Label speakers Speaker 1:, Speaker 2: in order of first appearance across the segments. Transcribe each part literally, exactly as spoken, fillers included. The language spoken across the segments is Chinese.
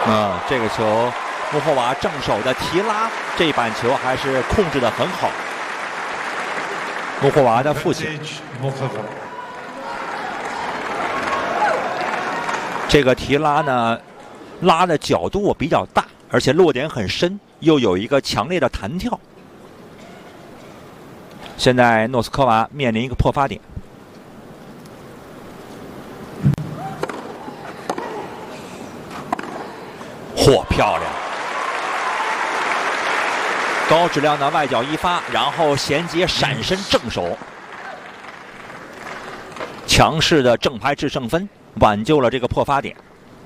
Speaker 1: 啊，这个球穆霍娃正手的提拉，这板球还是控制得很好。穆霍娃的父亲，这个提拉呢，拉的角度比较大，而且落点很深，又有一个强烈的弹跳。现在诺斯科娃面临一个破发点。嚯，漂亮！高质量的外角一发，然后衔接闪身正手，强势的正拍制胜分，挽救了这个破发点。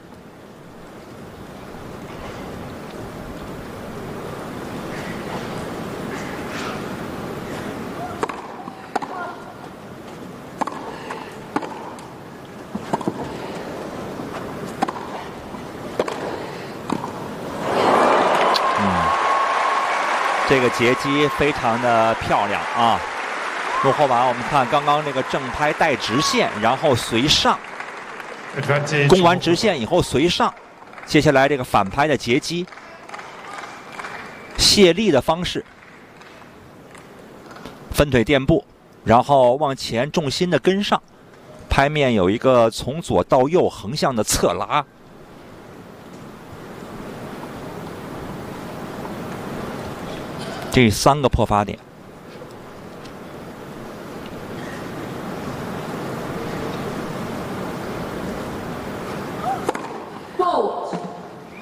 Speaker 1: 这个截击非常的漂亮啊！穆霍娃，我们看刚刚那个正拍带直线，然后随上，攻完直线以后随上，接下来这个反拍的截击，卸力的方式，分腿垫步，然后往前重心的跟上，拍面有一个从左到右横向的侧拉。这三个破发点。